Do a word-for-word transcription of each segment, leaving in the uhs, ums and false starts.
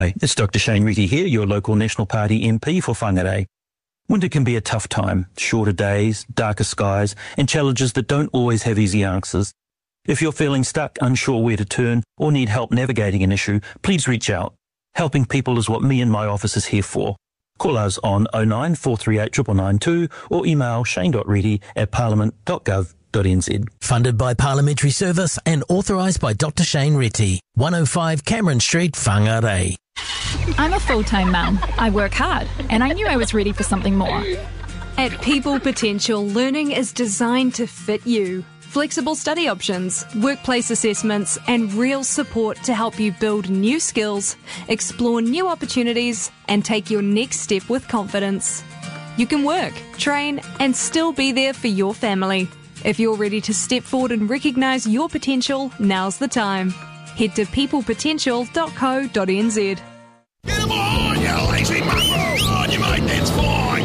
Hey, it's Doctor Shane Reti here, your local National Party M P for Whangarei. Winter can be a tough time, shorter days, darker skies, and challenges that don't always have easy answers. If you're feeling stuck, unsure where to turn, or need help navigating an issue, please reach out. Helping people is what me and my office is here for. Call us on oh nine four three eight nine nine nine two or email shane.reti at parliament dot gov dot n z. Funded by Parliamentary Service and authorised by Doctor Shane Reti. one oh five Cameron Street, Whangarei. I'm a full-time mum. I work hard, and I knew I was ready for something more. At People Potential, learning is designed to fit you. Flexible study options, workplace assessments, and real support to help you build new skills, explore new opportunities, and take your next step with confidence. You can work, train, and still be there for your family. If you're ready to step forward and recognise your potential, now's the time. Head to people potential dot co dot n z. Get him on, you lazy mongrel! On you, mate, that's fine!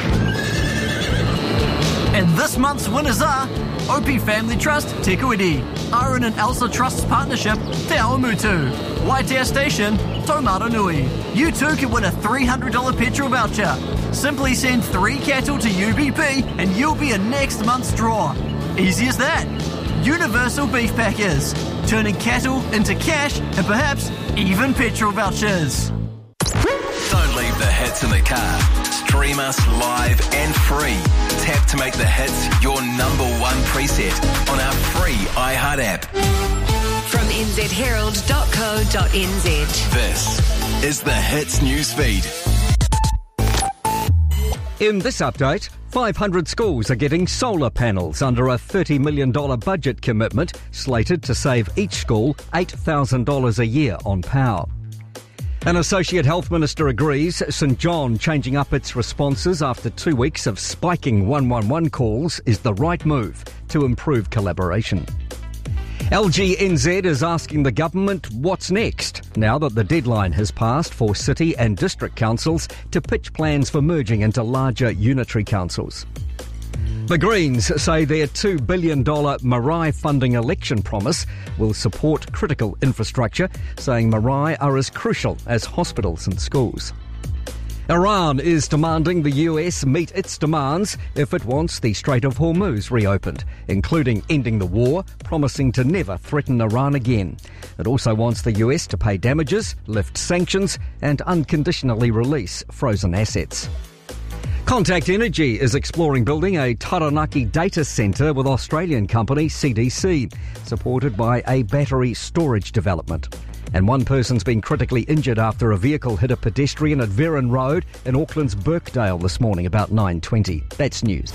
And this month's winners are O P Family Trust, Te Kuiti, Aaron and Elsa Trust's partnership, Te Awamutu, Waitea Station, Taumata Nui. You too can win a three hundred dollars petrol voucher. Simply send three cattle to U B P and you'll be in next month's draw. Easy as that. Universal Beef Packers, turning cattle into cash and perhaps even petrol vouchers. Don't leave the hits in the car. Stream us live and free. Tap to make the hits your number one preset on our free iHeart app. From n z herald dot co dot n z. This is the Hits newsfeed. In this update, five hundred schools are getting solar panels under a thirty million dollars budget commitment slated to save each school eight thousand dollars a year on power. An Associate Health Minister agrees St John changing up its responses after two weeks of spiking one one one calls is the right move to improve collaboration. L G N Z is asking the government what's next, now that the deadline has passed for city and district councils to pitch plans for merging into larger unitary councils. The Greens say their two billion dollars Marae funding election promise will support critical infrastructure, saying Marae are as crucial as hospitals and schools. Iran is demanding the U S meet its demands if it wants the Strait of Hormuz reopened, including ending the war, promising to never threaten Iran again. It also wants the U S to pay damages, lift sanctions, and unconditionally release frozen assets. Contact Energy is exploring building a Taranaki data centre with Australian company C D C, supported by a battery storage development. And one person's been critically injured after a vehicle hit a pedestrian at Verron Road in Auckland's Birkdale this morning about nine twenty. That's news.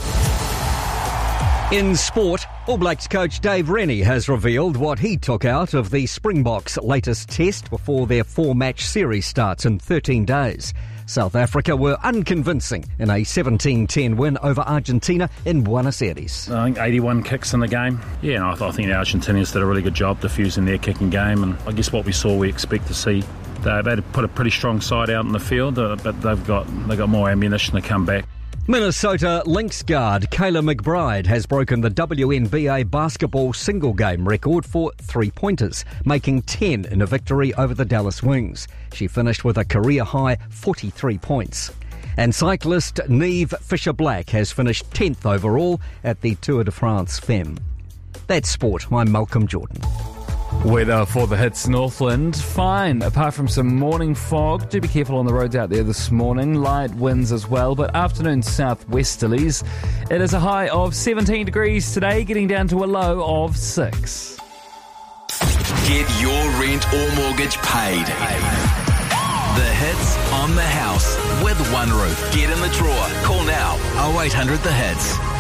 In sport, All Blacks coach Dave Rennie has revealed what he took out of the Springboks' latest test before their four-match series starts in thirteen days. South Africa were unconvincing in a seventeen ten win over Argentina in Buenos Aires. I think eighty-one kicks in the game. Yeah, no, I, th- I think the Argentinians did a really good job diffusing their kicking game, and I guess what we saw we expect to see. They've had to put a pretty strong side out in the field, uh, but they've got they've got more ammunition to come back. Minnesota Lynx guard Kayla McBride has broken the W N B A basketball single-game record for three-pointers, making ten in a victory over the Dallas Wings. She finished with a career-high forty-three points. And cyclist Niamh Fisher-Black has finished tenth overall at the Tour de France Femme. That's sport. I'm Malcolm Jordan. Weather for the Hits Northland, fine, apart from some morning fog. Do be careful on the roads out there this morning. Light winds as well, but afternoon southwesterlies. It is a high of seventeen degrees today, getting down to a low of six. Get your rent or mortgage paid. The Hits on the house with One Roof. Get in the drawer. Call now oh eight hundred the hits.